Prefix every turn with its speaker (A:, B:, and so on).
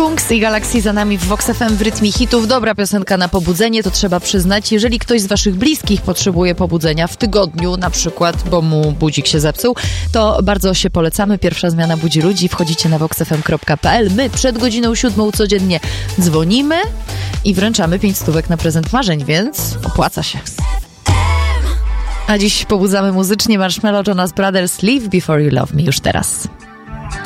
A: Kungs i Galaxy za nami w Vox FM w rytmie hitów. Dobra piosenka na pobudzenie, to trzeba przyznać. Jeżeli ktoś z waszych bliskich potrzebuje pobudzenia w tygodniu na przykład, bo mu budzik się zepsuł, to bardzo się polecamy. Pierwsza zmiana budzi ludzi. Wchodzicie na voxfm.pl. My przed godziną 7 codziennie dzwonimy i wręczamy 5 stówek na prezent marzeń, więc opłaca się. A dziś pobudzamy muzycznie Marshmello, Jonas Brothers, Live Before You Love Me już teraz.